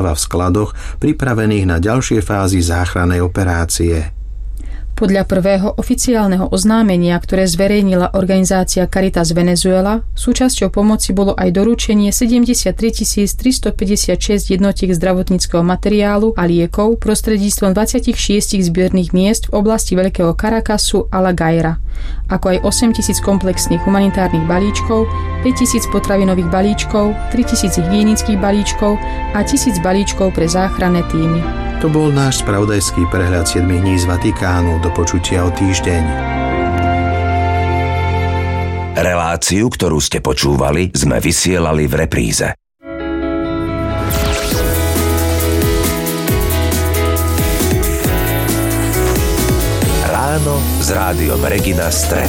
zostáva v skladoch pripravených na ďalšie fázy záchrannej operácie. Podľa prvého oficiálneho oznámenia, ktoré zverejnila organizácia Caritas Venezuela, súčasťou pomoci bolo aj doručenie 73 356 jednotiek zdravotníckeho materiálu a liekov prostredníctvom 26 zbiernych miest v oblasti Veľkého Caracasu a La Gaira, ako aj 8 000 komplexných humanitárnych balíčkov, 5 000 potravinových balíčkov, 3 000 hygienických balíčkov a 1000 balíčkov pre záchranné tímy. To bol náš spravodajský prehľad 7 dní z Vatikánu. Do počutia o týždeň. Reláciu, ktorú ste počúvali, sme vysielali v repríze. Ráno s rádiom Regina Stret.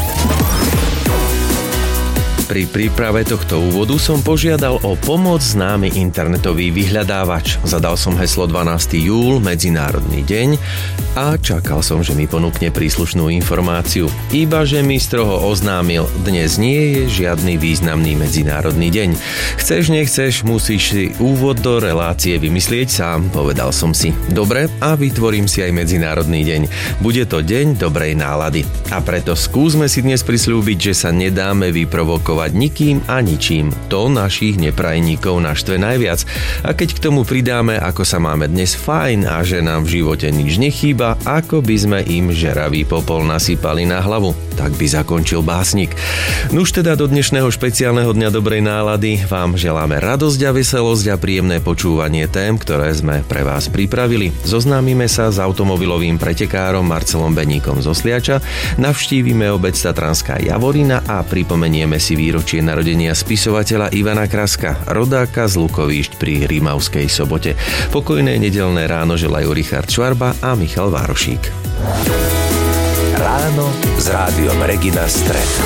Pri príprave tohto úvodu som požiadal o pomoc známy internetový vyhľadávač. Zadal som heslo 12. júl, Medzinárodný deň, a čakal som, že mi ponúkne príslušnú informáciu. Ibaže mi stroho oznámil, dnes nie je žiadny významný Medzinárodný deň. Chceš, nechceš, musíš si úvod do relácie vymyslieť sám, povedal som si. Dobre, a vytvorím si aj Medzinárodný deň. Bude to deň dobrej nálady. A preto skúsme si dnes prisľúbiť, že sa nedáme vyprovokovať nikým a ničím. To našich neprajníkov naštve najviac. A keď k tomu pridáme, ako sa máme dnes fajn a že nám v živote nič nechýba, ako by sme im žeravý popol nasypali na hlavu, tak by zakončil básnik. Nuž teda do dnešného špeciálneho dňa dobrej nálady vám želáme radosť a veselosť a príjemné počúvanie tém, ktoré sme pre vás pripravili. Zoznámime sa s automobilovým pretekárom Marcelom Beníkom zo Sliača, navštívime obec Tatranská Javorina a pripomenieme si výročie narodenia spisovateľa Ivana Kraska, rodáka z Lukovíšť pri Rimavskej Sobote. Pokojné nedeľné ráno želajú Richard Švarba a Michal Várošík. Ráno s rádiom Regina Stret.